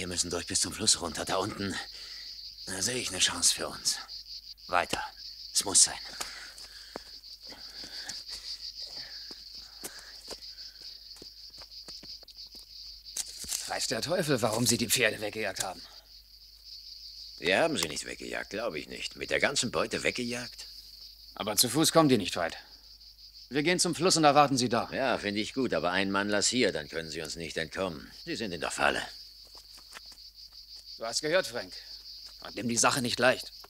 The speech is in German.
Wir müssen durch bis zum Fluss runter. Da unten sehe ich eine Chance für uns. Weiter. Es muss sein. Weiß der Teufel, warum Sie die Pferde weggejagt haben. Wir haben sie nicht weggejagt, glaube ich nicht. Mit der ganzen Beute weggejagt? Aber zu Fuß kommen die nicht weit. Wir gehen zum Fluss und erwarten Sie da. Ja, finde ich gut, aber einen Mann lass hier, dann können sie uns nicht entkommen. Sie sind in der Falle. Du hast gehört, Frank. Und nimm die Sache nicht leicht.